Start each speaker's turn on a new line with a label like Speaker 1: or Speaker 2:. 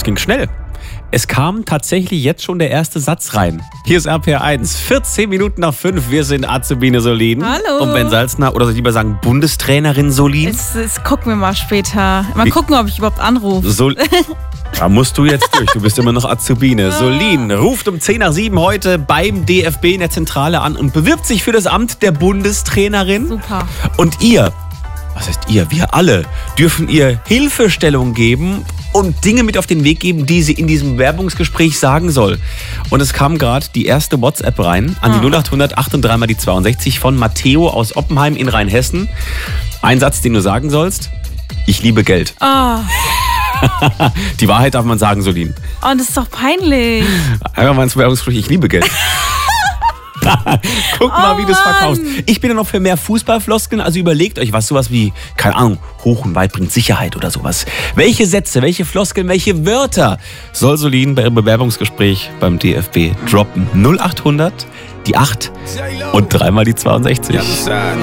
Speaker 1: ging schnell. Es kam tatsächlich jetzt schon der erste Satz rein. Hier ist RPR1, 14 Minuten nach 5. Wir sind Azubine Solin.
Speaker 2: Hallo.
Speaker 1: Und Ben Salzner, oder soll ich lieber sagen Bundestrainerin Solin?
Speaker 2: Das gucken wir mal später. Mal gucken, ob ich überhaupt anrufe.
Speaker 1: Da musst du jetzt durch, du bist immer noch Azubine. Solin ruft um 10 nach 7 heute beim DFB in der Zentrale an und bewirbt sich für das Amt der Bundestrainerin.
Speaker 2: Super.
Speaker 1: Und ihr, was heißt ihr, wir alle, dürfen ihr Hilfestellung geben und Dinge mit auf den Weg geben, die sie in diesem Werbungsgespräch sagen soll. Und es kam gerade die erste WhatsApp rein an die 0800 38 mal die 62 von Matteo aus Oppenheim in Rheinhessen. Ein Satz, den du sagen sollst: Ich liebe Geld.
Speaker 2: Oh.
Speaker 1: Die Wahrheit darf man sagen, Solin.
Speaker 2: Oh, das ist doch peinlich.
Speaker 1: Einfach mal ins Werbungsgespräch: Ich liebe Geld. Guck mal, wie du es verkaufst. Ich bin ja noch für mehr Fußballfloskeln, also überlegt euch was, sowas wie, keine Ahnung, hoch und weit bringt Sicherheit oder sowas. Welche Sätze, welche Floskeln, welche Wörter soll Solin bei ihrem Bewerbungsgespräch beim DFB droppen? 0800, die 8 und 3 mal die 62.